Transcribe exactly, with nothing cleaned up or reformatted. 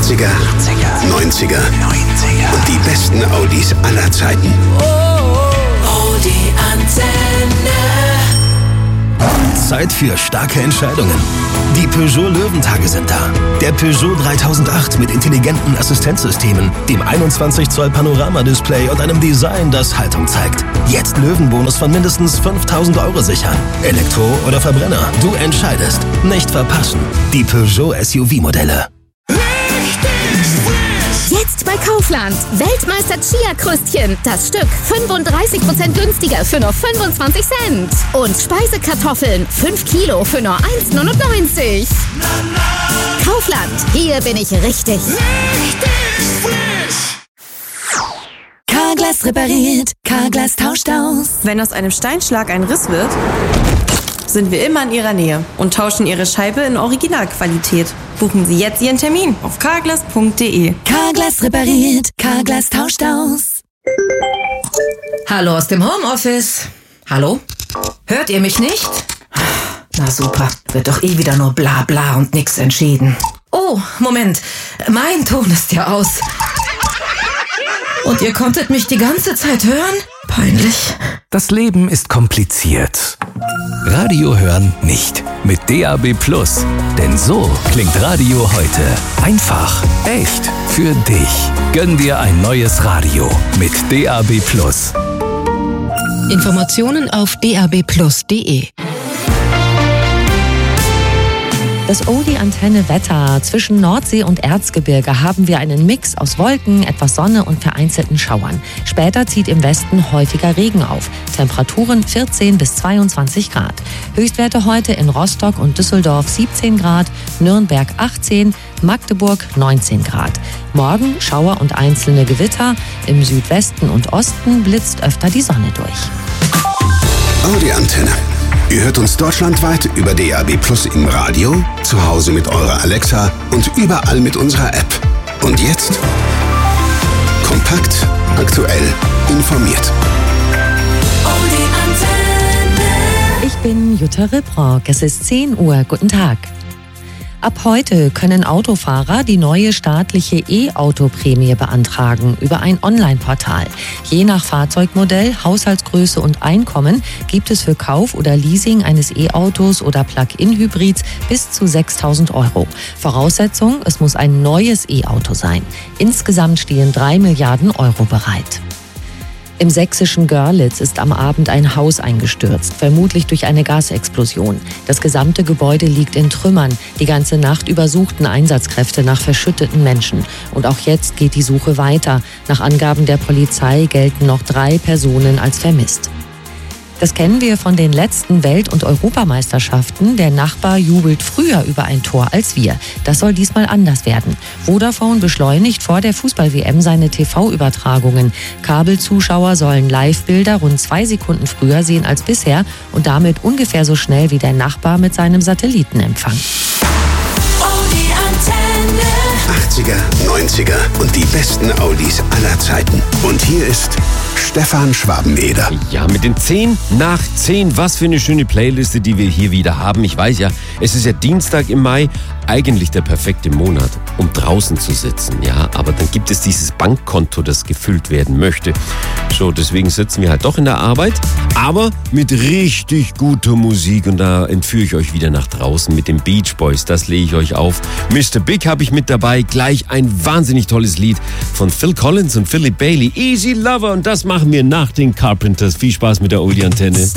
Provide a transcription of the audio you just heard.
achtziger, neunziger und die besten Audis aller Zeiten. Audi Antenne. Zeit für starke Entscheidungen. Die Peugeot Löwentage sind da. Der Peugeot dreitausendacht mit intelligenten Assistenzsystemen, dem einundzwanzig Zoll Panoramadisplay und einem Design, das Haltung zeigt. Jetzt Löwenbonus von mindestens fünftausend Euro sichern. Elektro oder Verbrenner, du entscheidest. Nicht verpassen. Die Peugeot S U V-Modelle. Jetzt bei Kaufland. Weltmeister Chia-Krüstchen. Das Stück fünfunddreißig Prozent günstiger für nur fünfundzwanzig Cent. Und Speisekartoffeln. fünf Kilo für nur eins neunundneunzig. Kaufland. Hier bin ich richtig. Richtig frisch. Carglass repariert. Carglass tauscht aus. Wenn aus einem Steinschlag ein Riss wird, sind wir immer in Ihrer Nähe und tauschen Ihre Scheibe in Originalqualität. Buchen Sie jetzt Ihren Termin auf carglass punkt de. Carglass repariert. Carglass tauscht aus. Hallo aus dem Homeoffice. Hallo? Hört ihr mich nicht? Na super, wird doch eh wieder nur bla bla und nix entschieden. Oh, Moment, mein Ton ist ja aus. Und ihr konntet mich die ganze Zeit hören? Peinlich. Das Leben ist kompliziert. Radio hören nicht. Mit D A B Plus. Denn so klingt Radio heute. Einfach, echt, für dich. Gönn dir ein neues Radio mit D A B Plus. Informationen auf d a b plus punkt de. Das Audi Antenne Wetter. Zwischen Nordsee und Erzgebirge haben wir einen Mix aus Wolken, etwas Sonne und vereinzelten Schauern. Später zieht im Westen häufiger Regen auf. Temperaturen vierzehn bis zweiundzwanzig Grad. Höchstwerte heute in Rostock und Düsseldorf siebzehn Grad, Nürnberg achtzehn, Magdeburg neunzehn Grad. Morgen Schauer und einzelne Gewitter. Im Südwesten und Osten blitzt öfter die Sonne durch. Audi Antenne. Ihr hört uns deutschlandweit über D A B Plus im Radio, zu Hause mit eurer Alexa und überall mit unserer App. Und jetzt kompakt, aktuell, informiert. Audi Antenne. Ich bin Jutta Ribrock. Es ist zehn Uhr. Guten Tag. Ab heute können Autofahrer die neue staatliche E-Auto-Prämie beantragen über ein Online-Portal. Je nach Fahrzeugmodell, Haushaltsgröße und Einkommen gibt es für Kauf oder Leasing eines E-Autos oder Plug-in-Hybrids bis zu sechstausend Euro. Voraussetzung, es muss ein neues E-Auto sein. Insgesamt stehen drei Milliarden Euro bereit. Im sächsischen Görlitz ist am Abend ein Haus eingestürzt, vermutlich durch eine Gasexplosion. Das gesamte Gebäude liegt in Trümmern. Die ganze Nacht über suchten Einsatzkräfte nach verschütteten Menschen. Und auch jetzt geht die Suche weiter. Nach Angaben der Polizei gelten noch drei Personen als vermisst. Das kennen wir von den letzten Welt- und Europameisterschaften. Der Nachbar jubelt früher über ein Tor als wir. Das soll diesmal anders werden. Vodafone beschleunigt vor der Fußball-W M seine T V-Übertragungen. Kabelzuschauer sollen Live-Bilder rund zwei Sekunden früher sehen als bisher und damit ungefähr so schnell wie der Nachbar mit seinem Satellitenempfang. Audi Antenne. achtziger, neunziger und die besten Audis aller Zeiten. Und hier ist Stefan Schwabeneder. Ja, mit den zehn nach zehn. Was für eine schöne Playliste, die wir hier wieder haben. Ich weiß ja, es ist ja Dienstag im Mai. Eigentlich der perfekte Monat, um draußen zu sitzen. Ja, aber dann gibt es dieses Bankkonto, das gefüllt werden möchte. So, deswegen sitzen wir halt doch in der Arbeit. Aber mit richtig guter Musik. Und da entführe ich euch wieder nach draußen mit den Beach Boys. Das lege ich euch auf. Mister Big habe ich mit dabei. Gleich ein wahnsinnig tolles Lied von Phil Collins und Philip Bailey. Easy Lover. Und das machen wir nach den Carpenters. Viel Spaß mit der Audi Antenne.